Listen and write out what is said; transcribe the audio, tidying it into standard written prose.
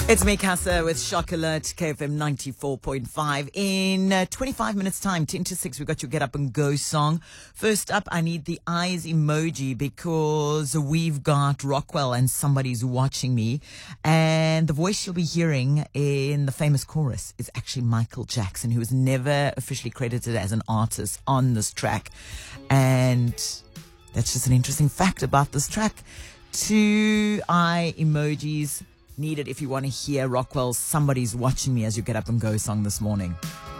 It's me, Casa, with Shock Alert, KFM 94.5. In 25 minutes' time, 10 to 6, we've got your Get Up and Go song. First up, I need the eyes emoji because we've got Rockwell and Somebody's Watching Me. And the voice you'll be hearing in the famous chorus is actually Michael Jackson, who was never officially credited as an artist on this track. And that's just an interesting fact about this track. 2 eye emojis needed if you want to hear Rockwell's Somebody's Watching Me as you Get Up and Go song this morning.